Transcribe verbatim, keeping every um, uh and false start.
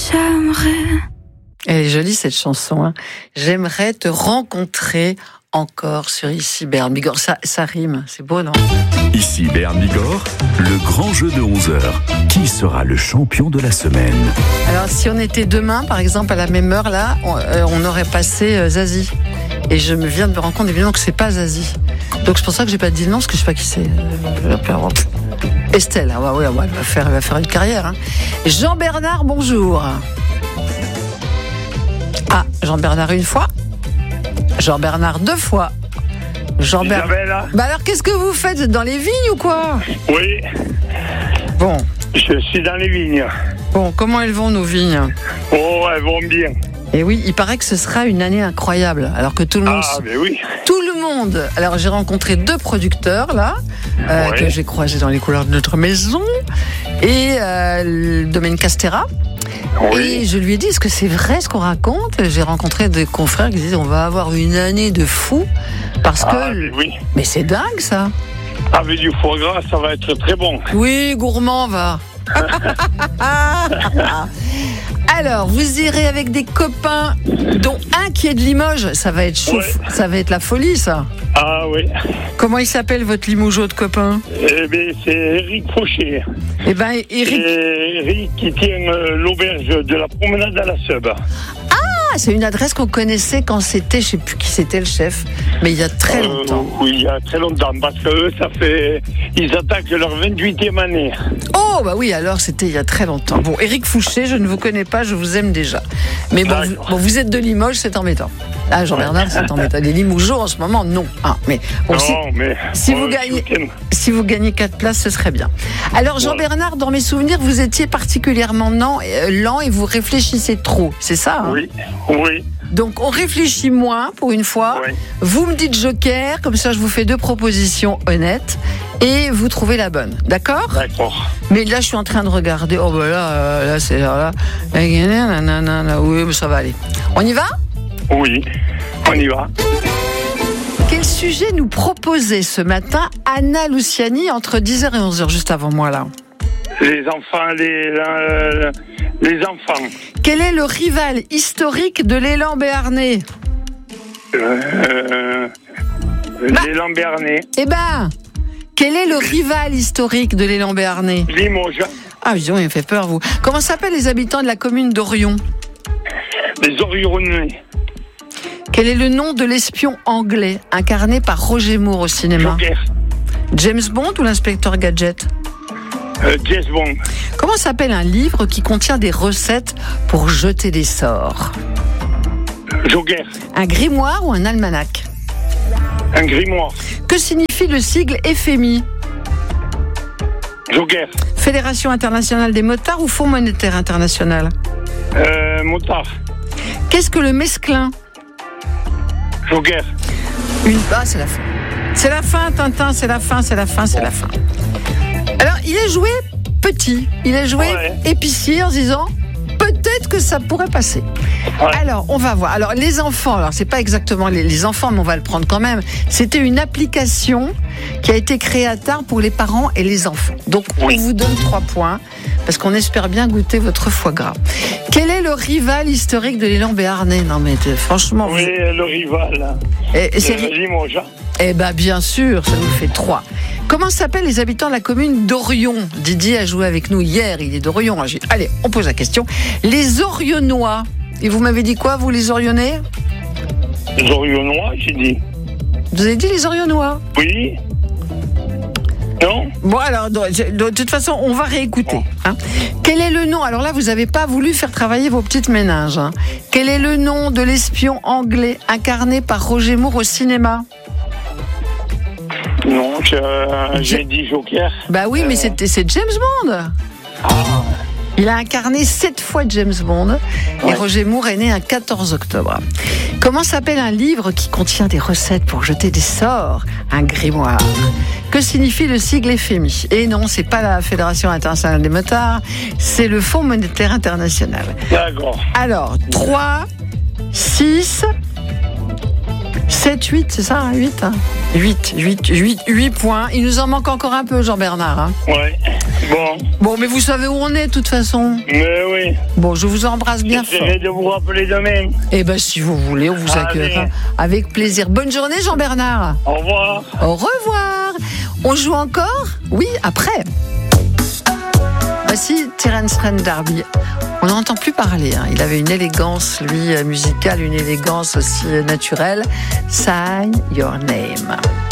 J'aimerais. Elle est jolie cette chanson. Hein. J'aimerais te rencontrer encore sur Ici Berne Bigorre. Ça, ça rime, c'est beau, non? Ici Berne Bigorre, le grand jeu de onze heures. Qui sera le champion de la semaine? Alors, si on était demain, par exemple, à la même heure, là, on, euh, on aurait passé euh, Zazie. Et je me viens de me rendre compte, évidemment, que c'est pas Zazie. Donc, c'est pour ça que j'ai pas dit le nom, parce que je sais pas qui c'est. Euh, Estelle, ah, bah, oui, elle va faire, elle va faire une carrière. Hein. Jean-Bernard, bonjour. Ah, Jean-Bernard une fois. Jean-Bernard deux fois. Jean-Bernard. Bah alors, qu'est-ce que vous faites? Vous êtes dans les vignes ou quoi? Oui. Bon. Je suis dans les vignes. Bon, comment elles vont nos vignes? Oh, elles vont bien. Et oui, il paraît que ce sera une année incroyable. Alors que tout le monde. Ah, mais oui. Tout le monde. Alors j'ai rencontré deux producteurs là, euh, ouais. que j'ai croisés dans les couleurs de notre maison, et euh, le domaine Castera. Oui. Et je lui ai dit, est-ce que c'est vrai ce qu'on raconte? J'ai rencontré des confrères qui disaient, on va avoir une année de fou parce que. Ah, mais oui. Mais c'est dingue ça. Avec du foie gras, ça va être très bon. Oui, gourmand va. Alors, vous irez avec des copains, dont un qui est de Limoges. Ça va être chaud, ouais. Ça va être la folie, ça. Ah oui. Comment il s'appelle votre Limougeot de copain? Eh bien, c'est Eric Fauché. Eh ben, Eric. C'est Eric qui tient euh, l'auberge de la promenade à la Sub. Ah, c'est une adresse qu'on connaissait quand c'était, je sais plus qui c'était le chef, mais il y a très longtemps. Euh, oui, il y a très longtemps, parce que eux, ça fait, ils attaquent leur vingt-huitième année. Oh, bah oui, alors c'était il y a très longtemps. Bon, Éric Fouché, je ne vous connais pas, je vous aime déjà. Mais bon, vous, bon vous êtes de Limoges, c'est embêtant. Ah, Jean-Bernard, ouais. C'est embêtant. Les Limougeaux, en ce moment, non. Ah, mais bon, non, si, mais si, oh, vous gagnez, si vous gagnez quatre places, ce serait bien. Alors, Jean-Bernard, dans mes souvenirs, vous étiez particulièrement lent, euh, lent et vous réfléchissez trop, c'est ça hein? Oui, oui. Donc, on réfléchit moins pour une fois. Oui. Vous me dites joker, comme ça, je vous fais deux propositions honnêtes et vous trouvez la bonne. D'accord? D'accord. Mais là, je suis en train de regarder. Oh, ben là, euh, là, c'est là. là. Oui, mais ça va aller. On y va? Oui, on y va. Quel sujet nous proposait ce matin Anna Luciani entre dix heures et onze heures, juste avant moi, là? Les enfants, les, euh, les enfants. Quel est le rival historique de l'élan béarnais? euh, bah, L'élan béarnais. Eh ben, quel est le rival historique de l'élan béarnais? Limoges. Ah, disons, il me fait peur, vous. Comment s'appellent les habitants de la commune d'Orion? Les Orionnais. Quel est le nom de l'espion anglais incarné par Roger Moore au cinéma? Joker. James Bond ou l'inspecteur Gadget? Euh, James Bond. Comment s'appelle un livre qui contient des recettes pour jeter des sorts? Joker. Un grimoire ou un almanach? Un grimoire. Que signifie le sigle F M I? Joker. Fédération internationale des motards ou Fonds monétaire international? Euh, motard. Qu'est-ce que le mesclin? Joker. Une... Ah, c'est la fin. C'est la fin, Tintin, c'est la fin, c'est la fin, c'est la fin. Alors, il est joué petit, il est joué ouais. épicier en se disant peut-être que ça pourrait passer. Ouais. Alors, on va voir. Alors, les enfants, alors c'est pas exactement les, les enfants, mais on va le prendre quand même. C'était une application qui a été créée à Tarbes pour les parents et les enfants. Donc, oui. On vous donne trois points parce qu'on espère bien goûter votre foie gras. Quel est le rival historique de l'élan béarnais? Non, mais franchement. Oui, vous... le rival. Et, et c'est Limoges. Eh bien, bien sûr, ça nous fait trois. Comment s'appellent les habitants de la commune d'Orion? Didier a joué avec nous hier, il est d'Orion. Allez, on pose la question. Les Orionnois. Et vous m'avez dit quoi, vous, les Orionnais? Les Orionnois, j'ai dit. Vous avez dit les Orionnois? Oui. Non? Bon, alors, de, de toute façon, on va réécouter. Hein. Quel est le nom? Alors là, vous n'avez pas voulu faire travailler vos petites méninges. Hein. Quel est le nom de l'espion anglais incarné par Roger Moore au cinéma? Non, je, euh, j'ai dit Joker. Bah oui, mais c'est, c'est James Bond. Ah. Il a incarné sept fois James Bond. Ouais. Et Roger Moore est né un quatorze octobre. Comment s'appelle un livre qui contient des recettes pour jeter des sorts? Un grimoire. Que signifie le sigle F M I? Et non, c'est pas la Fédération internationale des motards, c'est le Fonds monétaire international. D'accord. Alors, trois, six, sept, huit, c'est ça, hein, huit, hein huit, huit, huit, huit points. Il nous en manque encore un peu, Jean-Bernard. Hein. Ouais, bon. Bon, mais vous savez où on est, de toute façon. Mais oui. Bon, je vous embrasse bien fort. J'essaierai de vous rappeler demain. Eh bien, si vous voulez, on vous accueillera avec plaisir. Bonne journée, Jean-Bernard. Au revoir. Au revoir. On joue encore ? Oui, après. Voici Terence Trent D'Arby. On n'entend plus parler. Hein. Il avait une élégance, lui, musicale, une élégance aussi naturelle. Sign Your Name.